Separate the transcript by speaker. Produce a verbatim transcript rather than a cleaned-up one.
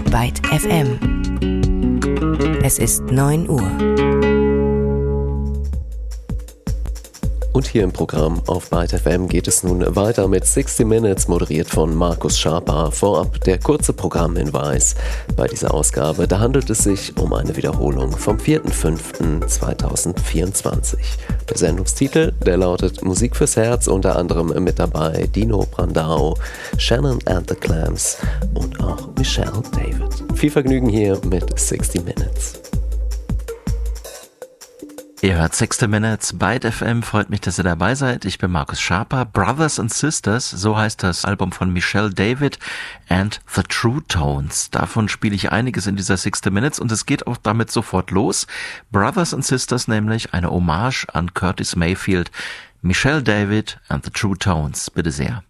Speaker 1: Byte F M. Es ist neun Uhr.
Speaker 2: Und hier im Programm auf Byte F M geht es nun weiter mit sixty Minutes, moderiert von Markus Schaper. Vorab der kurze Programmhinweis. Bei dieser Ausgabe, da handelt es sich um eine Wiederholung vom vierten fünften zweitausendvierundzwanzig. Der Sendungstitel, der lautet Musik fürs Herz, unter anderem mit dabei Dino Brandao, Shannon and the Clams und auch Michelle David. Viel Vergnügen hier mit sixty Minutes.
Speaker 3: Ihr hört sixty Minutes, Byte F M, freut mich, dass ihr dabei seid. Ich bin Markus Schaper. Brothers and Sisters, so heißt das Album von Michelle David and the True Tones. Davon spiele ich einiges in dieser sixty Minutes und es geht auch damit sofort los. Brothers and Sisters, nämlich eine Hommage an Curtis Mayfield. Michelle David and the True Tones, bitte sehr.